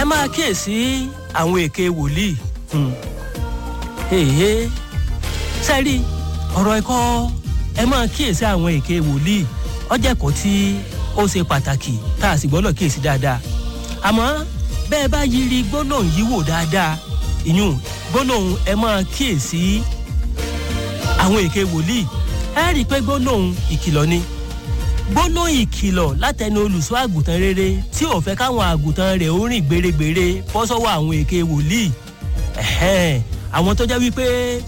ẹ máa kíyèsí àwọn èké wòlíì. sẹ́rí ọ̀rọ̀ ẹ̀kọ́ ẹ máa kíyèsí àwọn èké wòlíì ó jẹ́ ẹ̀kọ́ tí ó ṣe pàtàkì tá a sì gbọ́dọ̀ kíyèsí dáadáa. àmọ́ bẹ́ẹ̀ bá yiri gbólóhùn yìí wò dáadáa ìyún gbólóhùn ẹ máa kíyèsí àwọn èké wòlíì ẹ rí i pé gbólóhùn ìkìlọ̀ ni. gbólóhùn ìkìlọ̀ látẹnu olùṣọ́ àgùntàn rere tí ò fẹ́ káwọn àgùntàn rẹ̀ ó rìn gbèrègbèrè bọ́ sọ́wọ́ àwọn èké wòlíì. àwọn tó jẹ́ wípé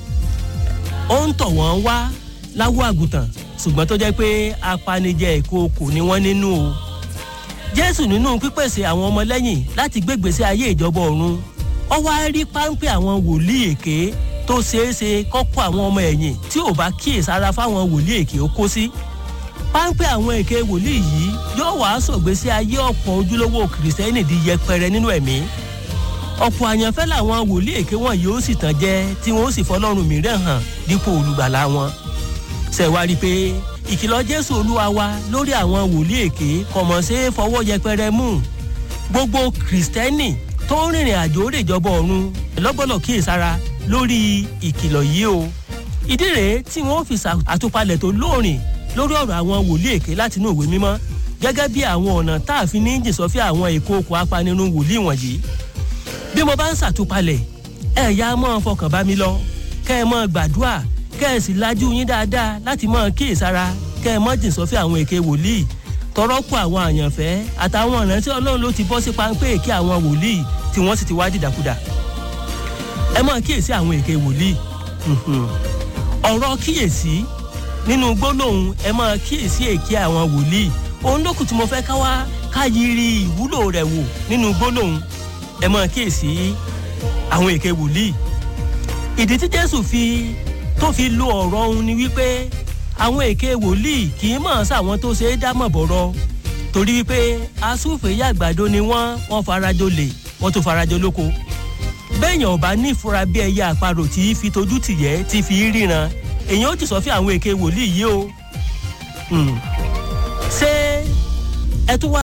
ó ń tọ̀ wọ́n wá láwọ̀ àgùntàn ṣùgbọ́n tó jẹ́ pé apanijẹ ìkookò ni wọ́n nínú o. Jésù nínú pípèsè àwọn ọmọlẹ́yìn láti gbégbèsè ayé ìjọba ọ̀run ó wá rí páńpẹ́ àwọn wòlíì èké tó ṣeéṣe kọ́kọ́ àwọn ọmọ ẹ̀yìn tí ò bá kíyèsára fáwọn wòlíì èké ó kó sí. páńpẹ́ àwọn èké wòlíì yìí yóò wá sọ̀gbésí ayé ọ̀pọ̀ ojúlówó kìrìsìtẹ́nì di yẹpẹrẹ nínú ẹ̀mí. ọ̀pọ̀ àyànfẹ́ làwọn wòlíì èké wọn yóò sì tàn jẹ tí wọn ó sì fọlọ́run mìíràn hàn dípò olùgbàlà wọn. ṣẹ̀wá rí i pé ìkìlọ̀ Jésù Olúwa wa lórí àwọn wòlíì èké kò mọ̀ ṣe é fọwọ́ yẹpẹrẹ mú. gbogbo kìrìsìtẹ́nì tó ń rìnrìn àjò òde ìjọba ọ̀run lọ́gbọ́dọ̀ kíyèsára lórí ìkìlọ̀ yìí o. ìdí rèé tí wọ́n fi àtúpalẹ̀ tó lóòrìn lórí ọ̀rọ̀ àwọn wòlíì èké láti inú ìwé mímọ́ gẹ́gẹ́ bí àwọn ọ̀nà tá a fi ní jìnsọ́fẹ́ àwọn ìkookò apanirun wòlíì wọ̀nyí. bí mo bá ń ṣàtúpalẹ̀ ẹ̀yà mọ́ fọkàn bá mi lọ kẹ́ ẹ mọ́ gbàdúrà kẹ́ ẹ sì lajú yín dáadáa láti mọ́ kíyèsára kẹ́ ẹ mọ́ jìnsọ́fẹ́ àwọn èké wòlíì tọrọpọ̀ àwọn àyànfẹ́ àtàwọn ọ̀nà tí Ọlọ́run ló ti bọ́ sí páńpẹ́ èké àwọn wòlíì tí wọ́n sì ti wá dìdàkudà. ẹ máa kíyèsí àwọn èké wòlíì. ọ̀rọ̀ kíyèsí nínú gbólóhùn ẹ máa kíyèsí èké àwọn wòlíì òun lókù tí mo fẹ́ ká yiri ìwúlò rẹ̀ wò nínú gbólóhùn ẹ máa kíyèsí àwọn èké wòlíì. ìdí tí Jésù tó fi lo ọ̀rọ̀ òun ni wípé àwọn èké wòlíì kì í mọ̀ sáwọn tó ṣe é dámọ̀ bọ̀rọ̀ torí wípé asúfèé àgbàdo ni wọ́n farajọ lè wọ́n tó farajọ lóko. bẹ́ẹ̀yàn ò bá ní ìfura bí ẹyẹ àparò tí fi tojú tìyẹ́ tí fi ríran èèyàn ó ti sọ fún àwọn èké wòlíì yìí o. ṣé ẹ tún wá